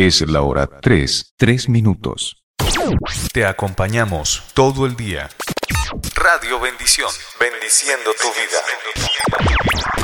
Es la hora 3:03. Te acompañamos todo el día. Radio Bendición, bendiciendo tu vida.